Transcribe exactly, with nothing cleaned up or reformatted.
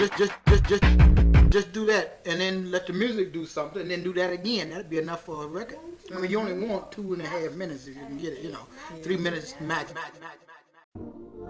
just, just, just, just, just do that, and then let the music do something, and then do that again. That'd be enough for a record. I mean, you only want two and a half minutes if you can get it. You know, three minutes max. max, max, max.